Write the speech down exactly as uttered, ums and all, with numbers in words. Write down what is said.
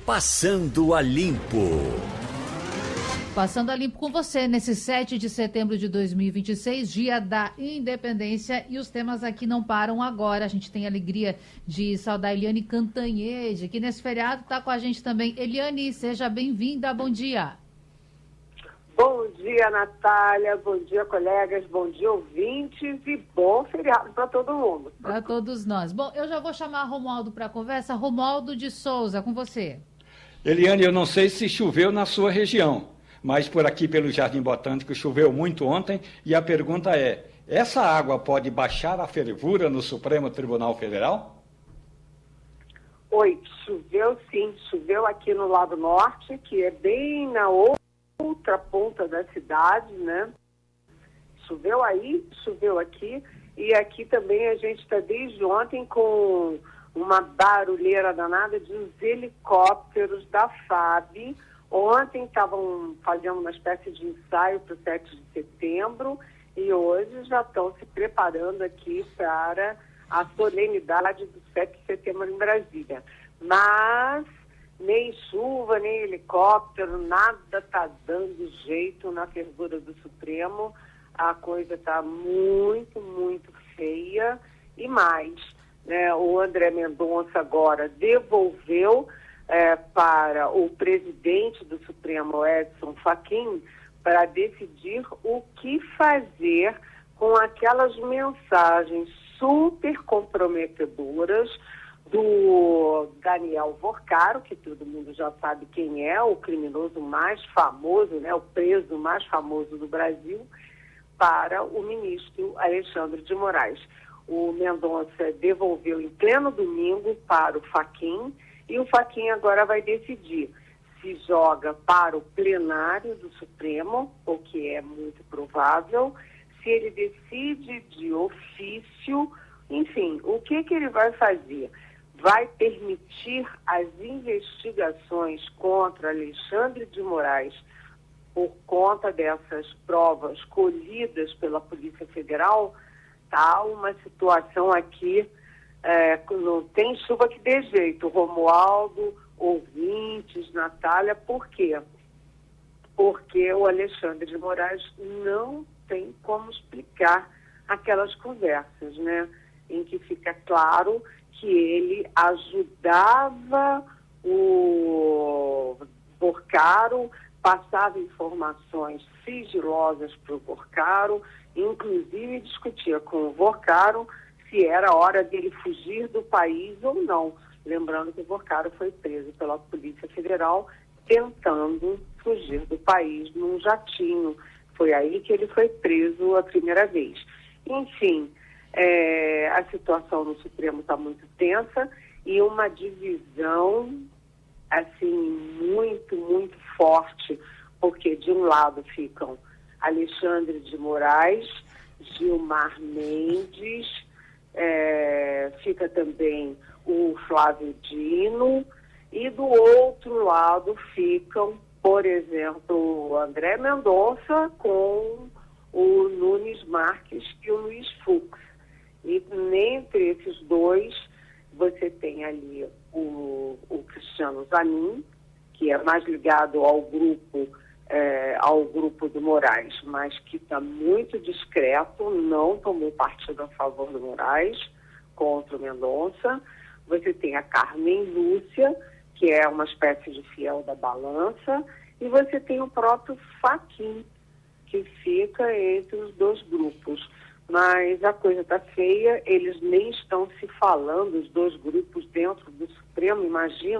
Passando a Limpo. Passando a limpo com você nesse sete de setembro de dois mil e vinte e seis, dia da independência, e os temas aqui não param agora. A gente tem a alegria de saudar Eliane Cantanhede, que nesse feriado está com a gente também. Eliane, seja bem-vinda, bom dia. Bom dia, Natália, bom dia, colegas, bom dia, ouvintes, e bom feriado para todo mundo. Para todos nós. Bom, eu já vou chamar Romualdo para a conversa. Romualdo de Souza, com você. Eliane, eu não sei se choveu na sua região, mas por aqui pelo Jardim Botânico choveu muito ontem, e a pergunta é, essa água pode baixar a fervura no Supremo Tribunal Federal? Oi, choveu sim, choveu aqui no lado norte, que é bem na outra ponta da cidade, né? Choveu aí, choveu aqui, e aqui também a gente está desde ontem com uma barulheira danada de uns helicópteros da F A B. Ontem estavam fazendo uma espécie de ensaio para o sete de setembro e hoje já estão se preparando aqui para a solenidade do sete de setembro em Brasília. Mas nem chuva, nem helicóptero, nada está dando jeito na fervura do Supremo. A coisa está muito, muito feia. E mais, né, o André Mendonça agora devolveu É, para o presidente do Supremo, Edson Fachin, para decidir o que fazer com aquelas mensagens super comprometedoras do Daniel Vorcaro, que todo mundo já sabe quem é, o criminoso mais famoso, né, o preso mais famoso do Brasil, para o ministro Alexandre de Moraes. O Mendonça devolveu em pleno domingo para o Fachin, e o Fachin agora vai decidir se joga para o plenário do Supremo, o que é muito provável, se ele decide de ofício, enfim, o que, que ele vai fazer? Vai permitir as investigações contra Alexandre de Moraes por conta dessas provas colhidas pela Polícia Federal? Tá uma situação aqui. É, não tem chuva que dê jeito, Romualdo, ouvintes, Natália, por quê? Porque o Alexandre de Moraes não tem como explicar aquelas conversas, né? Em que fica claro que ele ajudava o Vorcaro, passava informações sigilosas para o Vorcaro, inclusive discutia com o Vorcaro se era hora dele fugir do país ou não. Lembrando que o Vorcaro foi preso pela Polícia Federal tentando fugir do país num jatinho. Foi aí que ele foi preso a primeira vez. Enfim, é, a situação no Supremo está muito tensa e uma divisão assim, muito, muito forte, porque de um lado ficam Alexandre de Moraes, Gilmar Mendes, É, fica também o Flávio Dino, e do outro lado ficam, por exemplo, o André Mendonça com o Nunes Marques e o Luiz Fux. E entre esses dois, você tem ali o, o Cristiano Zanin, que é mais ligado ao grupo É, ao grupo do Moraes, mas que está muito discreto, não tomou partido a favor do Moraes contra o Mendonça. Você tem a Carmen Lúcia, que é uma espécie de fiel da balança, e você tem o próprio Fachin, que fica entre os dois grupos. Mas a coisa está feia, eles nem estão se falando, os dois grupos dentro do Supremo, imagina.